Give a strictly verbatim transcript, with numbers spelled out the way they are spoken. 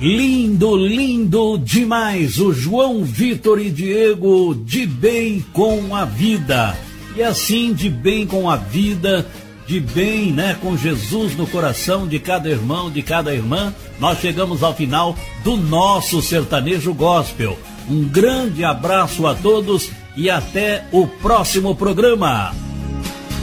Lindo, lindo demais, o João Vitor e Diego de bem com a vida. E assim, de bem com a vida, de bem, né, com Jesus no coração de cada irmão, de cada irmã, nós chegamos ao final do nosso sertanejo gospel. Um grande abraço a todos e até o próximo programa.